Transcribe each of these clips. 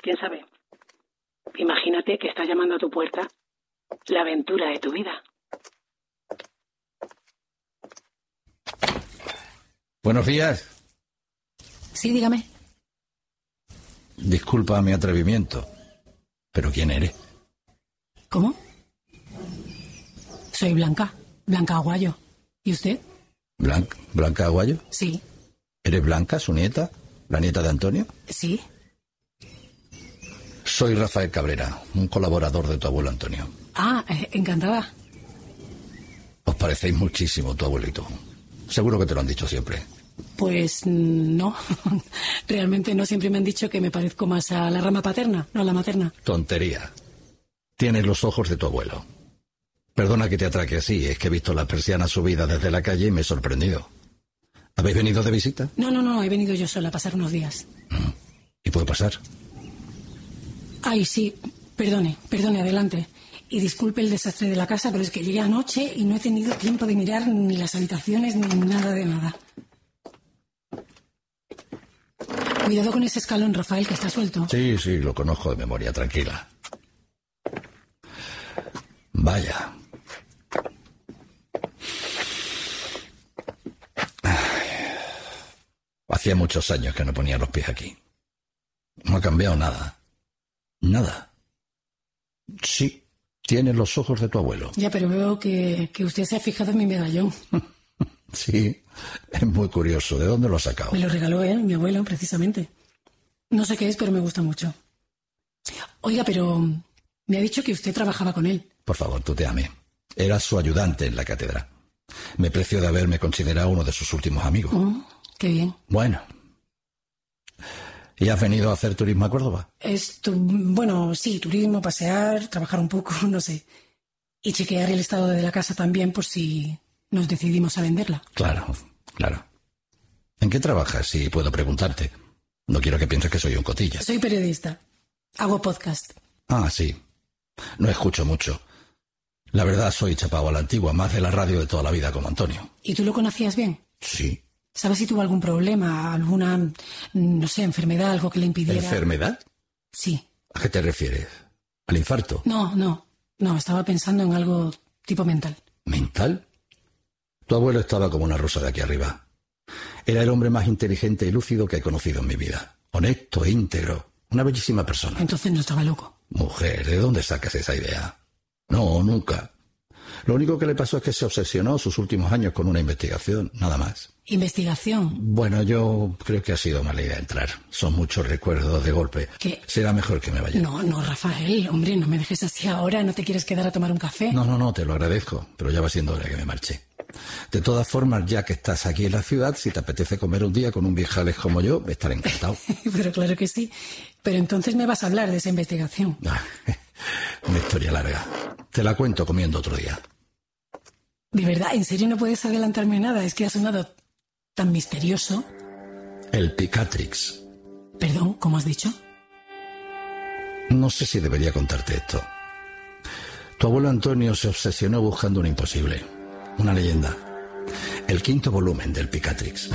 quién sabe. Imagínate que está llamando a tu puerta la aventura de tu vida. Buenos días. Sí, dígame. Disculpa mi atrevimiento, pero ¿quién eres? ¿Cómo? Soy Blanca Aguayo. ¿Y usted? ¿Blanca Aguayo? Sí. ¿Eres Blanca, su nieta? ¿La nieta de Antonio? Sí. Soy Rafael Cabrera, un colaborador de tu abuelo Antonio. Ah, encantada. Os parecéis muchísimo, tu abuelito. Seguro que te lo han dicho siempre. Pues no. Realmente no, siempre me han dicho que me parezco más a la rama paterna, no a la materna. Tontería. Tienes los ojos de tu abuelo. Perdona que te atraque así, es que he visto las persianas subidas desde la calle y me he sorprendido. ¿Habéis venido de visita? No, he venido yo sola a pasar unos días. ¿Y puedo pasar? Ay, sí, perdone, adelante. Y disculpe el desastre de la casa, pero es que llegué anoche y no he tenido tiempo de mirar ni las habitaciones ni nada de nada. Cuidado con ese escalón, Rafael, que está suelto. Sí, lo conozco de memoria, tranquila. Vaya. Hacía muchos años que no ponía los pies aquí. No ha cambiado nada. Nada. Sí, tienes los ojos de tu abuelo. Ya, pero veo que usted se ha fijado en mi medallón. Sí, es muy curioso. ¿De dónde lo ha sacado? Me lo regaló él, mi abuelo, precisamente. No sé qué es, pero me gusta mucho. Oiga, pero me ha dicho que usted trabajaba con él. Por favor, tuteame. Era su ayudante en la cátedra. Me precio de haberme considerado uno de sus últimos amigos. Qué bien. Bueno. ¿Y has venido a hacer turismo a Córdoba? Bueno, sí, turismo, pasear, trabajar un poco, no sé. Y chequear el estado de la casa también por si nos decidimos a venderla. Claro. ¿En qué trabajas, si puedo preguntarte? No quiero que pienses que soy un cotilla. Soy periodista. Hago podcast. Ah, sí. No escucho mucho. La verdad, soy chapao a la antigua, más de la radio de toda la vida como Antonio. ¿Y tú lo conocías bien? Sí. ¿Sabes si tuvo algún problema, alguna, no sé, enfermedad, algo que le impidiera? ¿Enfermedad? Sí. ¿A qué te refieres? ¿Al infarto? No, estaba pensando en algo tipo mental. ¿Mental? Tu abuelo estaba como una rosa de aquí arriba. Era el hombre más inteligente y lúcido que he conocido en mi vida. Honesto e íntegro. Una bellísima persona. Entonces no estaba loco. Mujer, ¿de dónde sacas esa idea? No, nunca. Lo único que le pasó es que se obsesionó sus últimos años con una investigación, nada más. ¿Investigación? Bueno, yo creo que ha sido mala idea entrar. Son muchos recuerdos de golpe. ¿Qué? Será mejor que me vaya. No, Rafael, hombre, no me dejes así ahora. ¿No te quieres quedar a tomar un café? No, te lo agradezco, pero ya va siendo hora que me marche. De todas formas, ya que estás aquí en la ciudad, si te apetece comer un día con un viejales como yo, estaré encantado. Pero claro que sí. Pero entonces me vas a hablar de esa investigación. Una historia larga. Te la cuento comiendo otro día. ¿De verdad? ¿En serio no puedes adelantarme nada? Es que ha sonado tan misterioso. El Picatrix. Perdón, ¿cómo has dicho? No sé si debería contarte esto. Tu abuelo Antonio se obsesionó buscando un imposible. Una leyenda. El 5º volumen del Picatrix.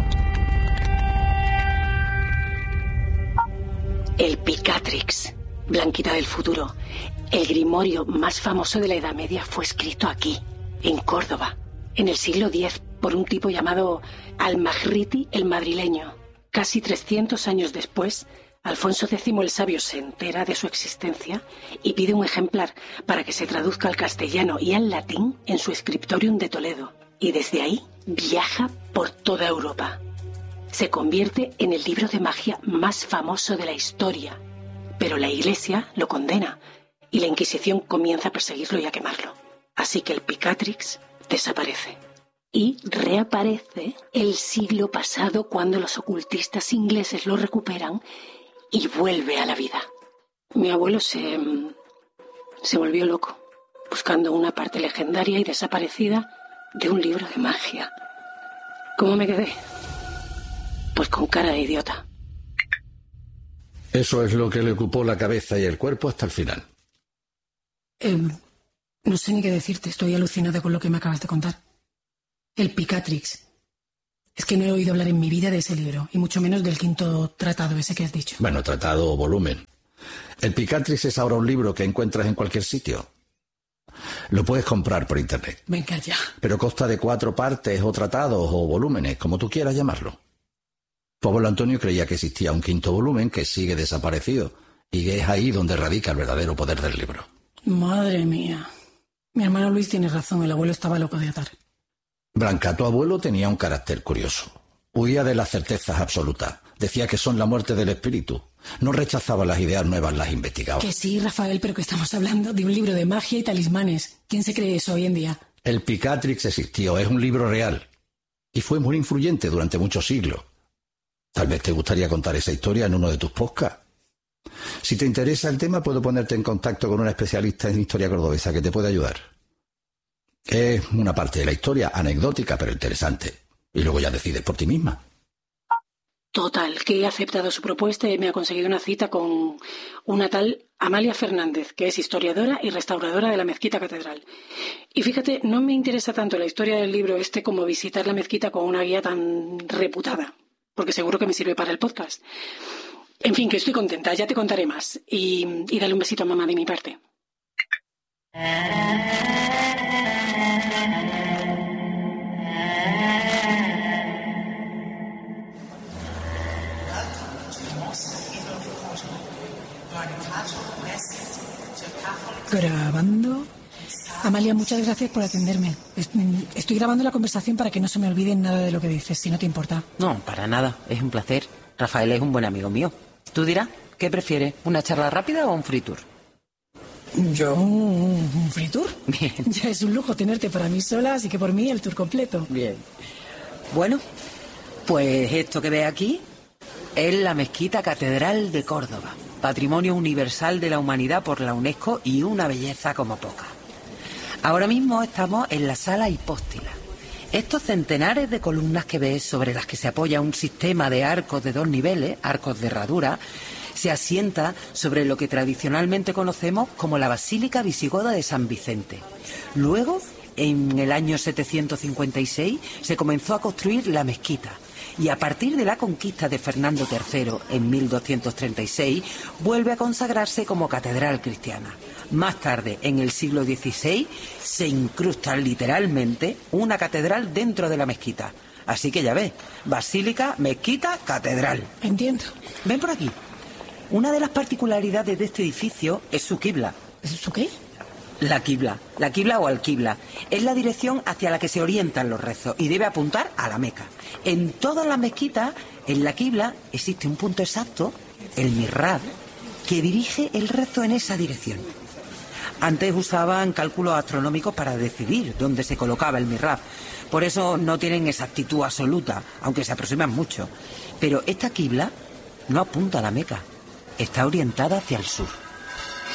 El Picatrix, Blanquita del futuro. El grimorio más famoso de la Edad Media fue escrito aquí, en Córdoba, en el siglo X, por un tipo llamado Al-Mahriti el Madrileño. Casi 300 años después, Alfonso X el Sabio se entera de su existencia y pide un ejemplar para que se traduzca al castellano y al latín en su Scriptorium de Toledo. Y desde ahí viaja por toda Europa. Se convierte en el libro de magia más famoso de la historia. Pero la Iglesia lo condena y la Inquisición comienza a perseguirlo y a quemarlo. Así que el Picatrix desaparece. Y reaparece el siglo pasado cuando los ocultistas ingleses lo recuperan y vuelve a la vida. Mi abuelo se volvió loco, buscando una parte legendaria y desaparecida de un libro de magia. ¿Cómo me quedé? Pues con cara de idiota. Eso es lo que le ocupó la cabeza y el cuerpo hasta el final. No sé ni qué decirte, estoy alucinada con lo que me acabas de contar. El Picatrix. Es que no he oído hablar en mi vida de ese libro, y mucho menos del 5º tratado ese que has dicho. Bueno, tratado o volumen. El Picatrix es ahora un libro que encuentras en cualquier sitio. Lo puedes comprar por internet. Venga ya. Pero consta de 4 partes o tratados o volúmenes, como tú quieras llamarlo. Tu abuelo Antonio creía que existía un 5.º volumen que sigue desaparecido y que es ahí donde radica el verdadero poder del libro. Madre mía. Mi hermano Luis tiene razón, el abuelo estaba loco de atar. Blanca, tu abuelo tenía un carácter curioso. Huía de las certezas absolutas. Decía que son la muerte del espíritu. No rechazaba las ideas nuevas, las investigaba. Que sí, Rafael, pero que estamos hablando de un libro de magia y talismanes. ¿Quién se cree eso hoy en día? El Picatrix existió, es un libro real. Y fue muy influyente durante muchos siglos. Tal vez te gustaría contar esa historia en uno de tus podcasts. Si te interesa el tema, puedo ponerte en contacto con una especialista en historia cordobesa que te puede ayudar. Es una parte de la historia, anecdótica, pero interesante. Y luego ya decides por ti misma. Total, que he aceptado su propuesta y me ha conseguido una cita con una tal Amalia Fernández, que es historiadora y restauradora de la Mezquita Catedral. Y fíjate, no me interesa tanto la historia del libro como visitar la mezquita con una guía tan reputada, porque seguro que me sirve para el podcast. En fin, que estoy contenta, ya te contaré más. Y dale un besito a mamá de mi parte. Grabando. Amalia, muchas gracias por atenderme. Estoy grabando la conversación para que no se me olvide nada de lo que dices, si no te importa. No, para nada. Es un placer. Rafael es un buen amigo mío. Tú dirás, ¿qué prefieres? ¿Una charla rápida o un free tour? ¿Yo? ¿Un free tour? Bien. Ya es un lujo tenerte para mí sola, así que por mí el tour completo. Bien. Bueno, pues esto que ve aquí es la Mezquita Catedral de Córdoba. Patrimonio Universal de la Humanidad por la UNESCO y una belleza como poca. Ahora mismo estamos en la sala hipóstila. Estos centenares de columnas que ves, sobre las que se apoya un sistema de arcos de 2 niveles, arcos de herradura, se asienta sobre lo que tradicionalmente conocemos como la Basílica Visigoda de San Vicente. Luego, en el año 756, se comenzó a construir la mezquita. Y a partir de la conquista de Fernando III en 1236, vuelve a consagrarse como catedral cristiana. Más tarde, en el siglo XVI, se incrusta literalmente una catedral dentro de la mezquita. Así que ya ves, basílica, mezquita, catedral. Entiendo. Ven por aquí. Una de las particularidades de este edificio es su quibla. ¿Eso qué? La quibla o alquibla, es la dirección hacia la que se orientan los rezos y debe apuntar a la Meca. En todas las mezquitas, en la quibla, existe un punto exacto, el mihrab, que dirige el rezo en esa dirección. Antes usaban cálculos astronómicos para decidir dónde se colocaba el mihrab. Por eso no tienen exactitud absoluta, aunque se aproximan mucho. Pero esta quibla no apunta a la Meca, está orientada hacia el sur.